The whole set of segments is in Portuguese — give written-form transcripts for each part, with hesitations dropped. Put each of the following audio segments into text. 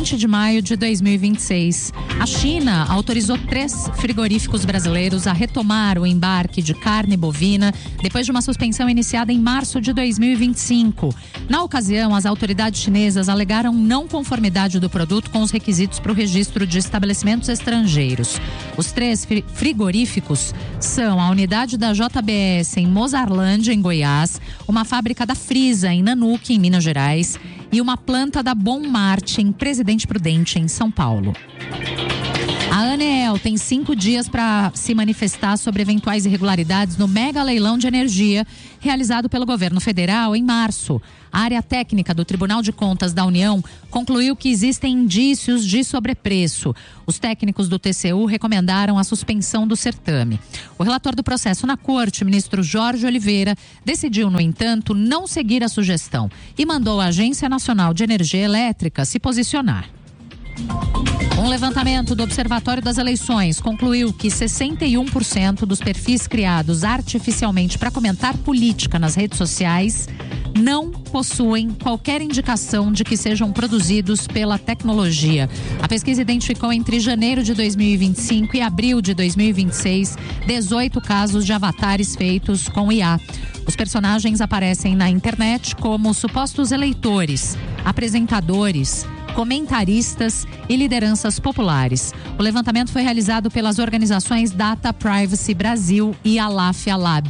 20 de maio de 2026. A China autorizou 3 frigoríficos brasileiros a retomar o embarque de carne bovina depois de uma suspensão iniciada em março de 2025. Na ocasião, as autoridades chinesas alegaram não conformidade do produto com os requisitos para o registro de estabelecimentos estrangeiros. Os 3 frigoríficos são a unidade da JBS em Mozarlândia, em Goiás, uma fábrica da Frisa em Nanuque, em Minas Gerais, e uma planta da Bom Marte em Presidente Prudente, em São Paulo. A Aneel tem 5 dias para se manifestar sobre eventuais irregularidades no mega leilão de energia realizado pelo governo federal em março. A área técnica do Tribunal de Contas da União concluiu que existem indícios de sobrepreço. Os técnicos do TCU recomendaram a suspensão do certame. O relator do processo na corte, ministro Jorge Oliveira, decidiu, no entanto, não seguir a sugestão e mandou a Agência Nacional de Energia Elétrica se posicionar. Um levantamento do Observatório das Eleições concluiu que 61% dos perfis criados artificialmente para comentar política nas redes sociais não possuem qualquer indicação de que sejam produzidos pela tecnologia. A pesquisa identificou entre janeiro de 2025 e abril de 2026 18 casos de avatares feitos com IA. Os personagens aparecem na internet como supostos eleitores, apresentadores, comentaristas e lideranças populares. O levantamento foi realizado pelas organizações Data Privacy Brasil e Alafia Lab.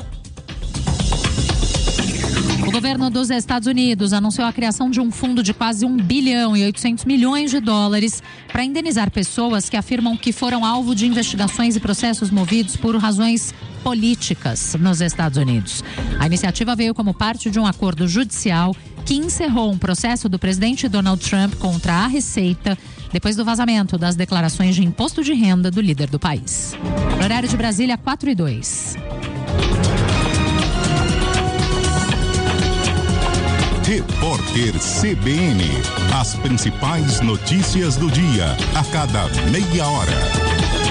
O governo dos Estados Unidos anunciou a criação de um fundo de quase $1 bilhão e 800 milhões para indenizar pessoas que afirmam que foram alvo de investigações e processos movidos por razões políticas nos Estados Unidos. A iniciativa veio como parte de um acordo judicial que encerrou um processo do presidente Donald Trump contra a Receita depois do vazamento das declarações de imposto de renda do líder do país. Horário de Brasília, 4:02. Repórter CBN. As principais notícias do dia, a cada meia hora.